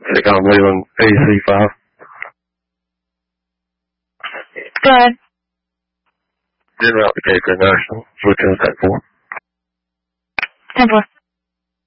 I'm leaving AC5. Go ahead. En route to Cape International. Lieutenant 10-4. 10-4.